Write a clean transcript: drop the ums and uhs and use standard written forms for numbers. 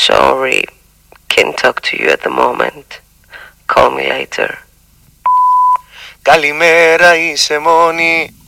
Sorry, can't talk to you at the moment. Call me later. Καλημέρα, είσαι μόνη.